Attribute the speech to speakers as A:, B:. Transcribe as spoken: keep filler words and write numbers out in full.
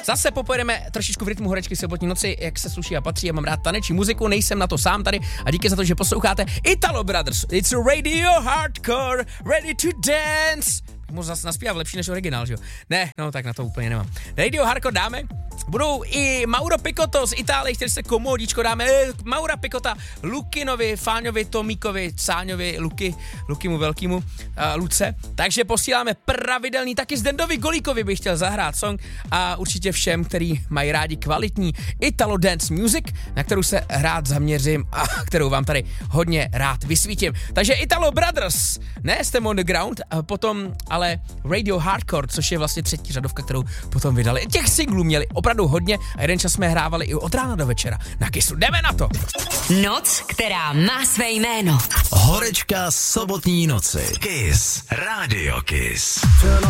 A: Zase popojedeme trošičku v rytmu horečky sobotní noci, jak se sluší a patří. Já mám rád taneční muziku, nejsem na to sám tady a díky za to, že posloucháte Italo Brothers. It's a radio hardcore, ready to dance. Můžu zase naspívat lepší než originál, že jo? Ne, no tak na to úplně nemám. Radio hardcore dáme. Budou i Mauro Picotto z Itálie, chtěli se komodičko dáme. Maura Piccotta, Lukinovi, Fáňovi, Tomíkovi, Cáňovi, Luky, Lukimu Velkýmu, uh, Luce. Takže posíláme pravidelný, taky Zdendovi Golíkovi bych chtěl zahrát song a určitě všem, který mají rádi kvalitní Italo dance music, na kterou se rád zaměřím a kterou vám tady hodně rád vysvítím. Takže Italo Brothers, ne System on the Ground, a potom ale Radio Hardcore, což je vlastně třetí řadovka, kterou potom vydali. Těch singlů měli opravdu hodně a jeden čas jsme hrávali i od rána do večera na Kissu. Jdeme na to!
B: Noc, která má své jméno.
C: Horečka sobotní noci. Kiss. Radio Kiss.